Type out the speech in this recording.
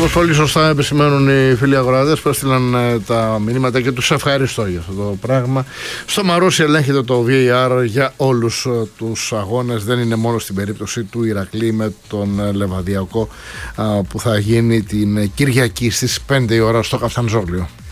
Όπως πολύ σωστά επισημαίνουν οι φίλοι αγοράδες που έστειλαν τα μηνύματα και τους ευχαριστώ για αυτό το πράγμα. Στο Μαρούσι ελέγχεται το VAR για όλους τους αγώνες. Δεν είναι μόνο στην περίπτωση του Ηρακλή με τον Λεβαδιακό που θα γίνει την Κυριακή στις 5 η ώρα στο Καφτανζόγλιο.